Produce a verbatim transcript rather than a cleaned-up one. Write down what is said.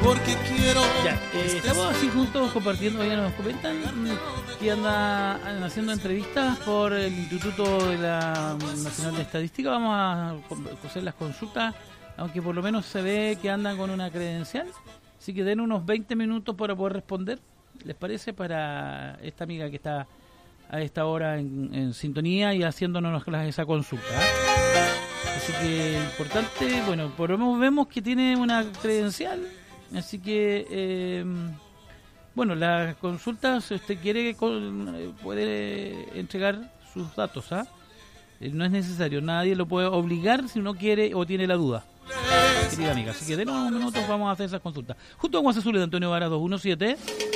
porque quiero. Ya, eh, estamos así juntos compartiendo, ya nos comentan que andan haciendo entrevistas por el Instituto de la Nacional de Estadística. Vamos a hacer las consultas, aunque por lo menos se ve que andan con una credencial. Así que den unos veinte minutos para poder responder, ¿les parece? Para esta amiga que está a esta hora en, en sintonía y haciéndonos esa consulta, ¿eh? Así que importante, bueno, por lo menos vemos que tiene una credencial, así que eh, bueno, las consultas, si usted quiere puede entregar sus datos, ¿ah? ¿eh? No es necesario, nadie lo puede obligar si no quiere o tiene la duda, querida amiga. Así que denos unos minutos, vamos a hacer esas consultas. Justo en Guasazul de Antonio Vara dos uno siete.